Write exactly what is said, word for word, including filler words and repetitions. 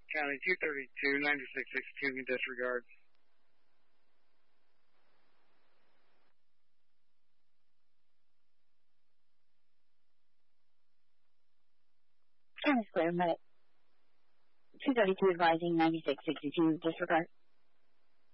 County two thirty-two, ninety-six sixty-two, can disregard. County Square, medic. two thirty-two advising ninety-six sixty-two, disregard.